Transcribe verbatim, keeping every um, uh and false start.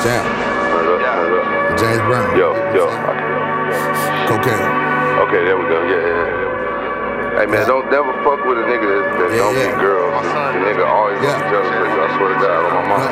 Jam. James Brown. Yo, yo. Cocaine. Okay, there we go. Yeah, yeah, yeah. Hey man, don't never fuck with a nigga that, that Yeah, don't yeah. get girls. The nigga always Yeah. gonna be jealous of you. I swear to God, on my mom.